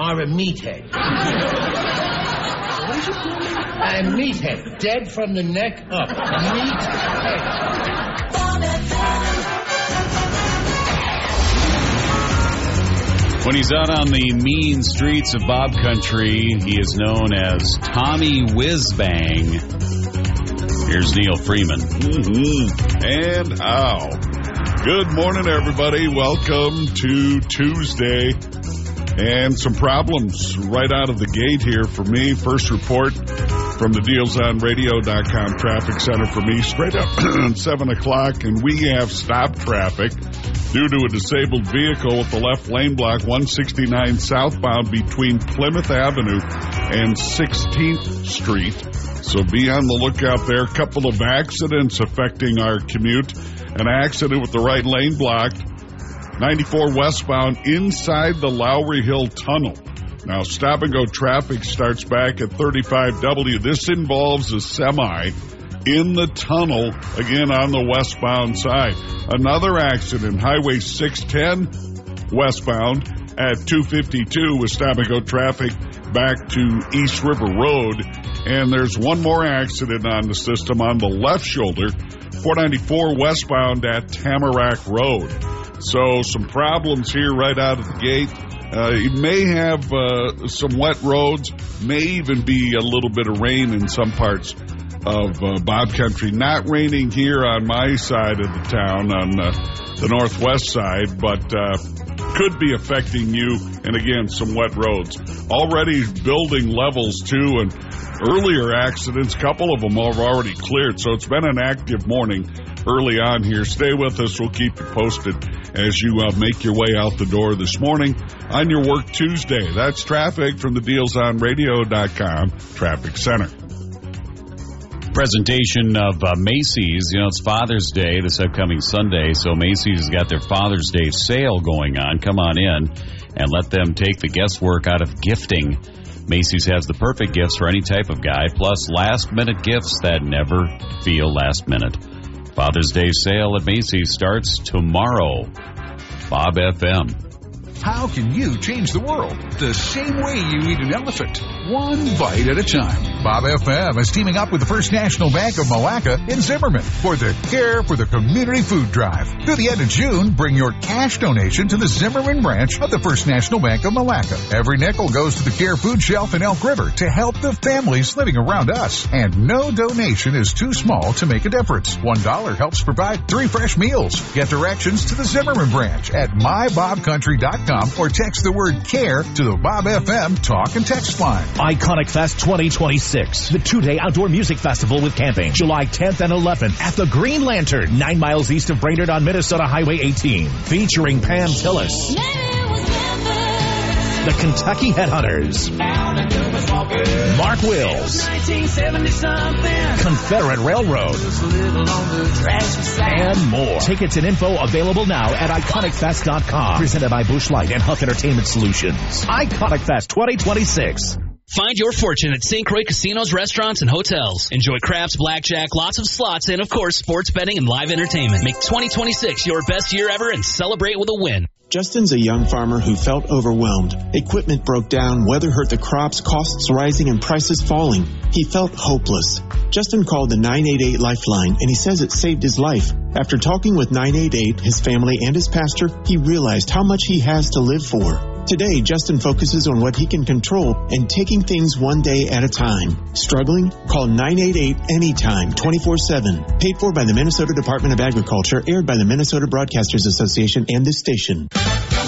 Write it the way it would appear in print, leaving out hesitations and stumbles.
are a meathead. What did you call me? A meathead. Dead from the neck up. Meathead. When he's out on the mean streets of Bob Country, he is known as Tommy Whizbang. Here's Neil Freeman. And how? Good morning, everybody. Welcome to Tuesday. And some problems right out of the gate here for me. First report from the DealsOnRadio.com traffic center for me. Straight up 7 o'clock, and we have stopped traffic due to a disabled vehicle with the left lane block 169 southbound between Plymouth Avenue and 16th Street. So be on the lookout there. A couple of accidents affecting our commute. An accident with the right lane blocked, 94 westbound inside the Lowry Hill Tunnel. Now, stop-and-go traffic starts back at 35W. This involves a semi in the tunnel, again on the westbound side. Another accident, Highway 610 westbound at 252 with stop-and-go traffic back to East River Road. And there's one more accident on the system on the left shoulder, 494 westbound at Tamarack Road. So some problems here right out of the gate. You may have some wet roads, may even be a little bit of rain in some parts of Bob Country. Not raining here on my side of the town, on the northwest side, but could be affecting you. And again, some wet roads. Already building levels too, and earlier accidents, a couple of them have already cleared. So it's been an active morning early on here. Stay with us. We'll keep you posted as you make your way out the door this morning on your Work Tuesday. That's traffic from the DealsOnRadio.com Traffic Center. Presentation of Macy's. You know, it's Father's Day this upcoming Sunday, so Macy's has got their Father's Day sale going on. Come on in and let them take the guesswork out of gifting. Macy's has the perfect gifts for any type of guy, plus last-minute gifts that never feel last minute. Father's Day sale at Macy's starts tomorrow. Bob FM. How can you change the world? The same way you eat an elephant, one bite at a time. Bob FM is teaming up with the First National Bank of Malacca in Zimmerman for the Care for the Community Food Drive. Through the end of June, bring your cash donation to the Zimmerman branch of the First National Bank of Malacca. Every nickel goes to the Care Food Shelf in Elk River to help the families living around us. And no donation is too small to make a difference. $1 helps provide 3 fresh meals. Get directions to the Zimmerman branch at mybobcountry.com. Or text the word CARE to the Bob FM talk and text line. Iconic Fest 2026, the 2-day outdoor music festival with camping, July 10th and 11th at the Green Lantern, 9 miles east of Brainerd on Minnesota Highway 18, featuring Pam Tillis, the Kentucky Headhunters, Mark Wills, Confederate Railroad, and more. Tickets and info available now at IconicFest.com. Presented by Busch Light and Huff Entertainment Solutions. Iconic Fest 2026. Find your fortune at St. Croix Casinos, Restaurants, and Hotels. Enjoy craps, blackjack, lots of slots, and, of course, sports betting and live entertainment. Make 2026 your best year ever and celebrate with a win. Justin's a young farmer who felt overwhelmed. Equipment broke down, weather hurt the crops, costs rising, and prices falling. He felt hopeless. Justin called the 988 Lifeline, and he says it saved his life. After talking with 988, his family, and his pastor, he realized how much he has to live for. Today, Justin focuses on what he can control and taking things one day at a time. Struggling? Call 988 anytime, 24/7. Paid for by the Minnesota Department of Agriculture, aired by the Minnesota Broadcasters Association and this station.